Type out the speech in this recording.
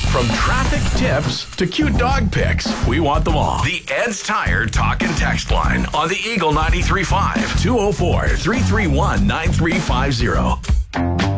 From traffic tips to cute dog pics, we want them all. The Ed's Tire Talk and Text line on the Eagle 93.5, 204-331-9350.